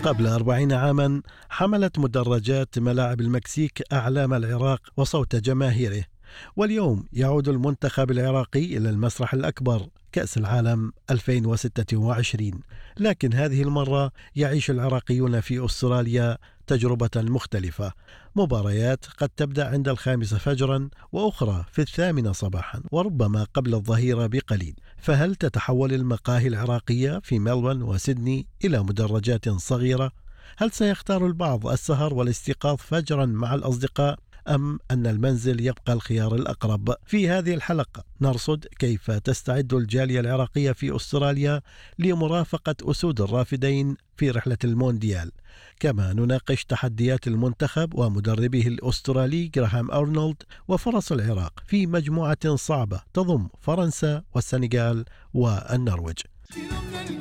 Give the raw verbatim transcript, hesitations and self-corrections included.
قبل أربعين عاما حملت مدرجات ملاعب المكسيك أعلام العراق وصوت جماهيره، واليوم يعود المنتخب العراقي إلى المسرح الأكبر كأس العالم ألفين وستة وعشرين، لكن هذه المرة يعيش العراقيون في أستراليا تجربة مختلفة. مباريات قد تبدأ عند الخامسة فجرا وأخرى في الثامنة صباحا وربما قبل الظهيرة بقليل. فهل تتحول المقاهي العراقية في ملبورن وسيدني إلى مدرجات صغيرة؟ هل سيختار البعض السهر والاستيقاظ فجرا مع الأصدقاء أم أن المنزل يبقى الخيار الأقرب؟ في هذه الحلقة نرصد كيف تستعد الجالية العراقية في أستراليا لمرافقة أسود الرافدين في رحلة المونديال، كما نناقش تحديات المنتخب ومدربه الأسترالي غراهام أرنولد وفرص العراق في مجموعة صعبة تضم فرنسا والسنغال والنرويج.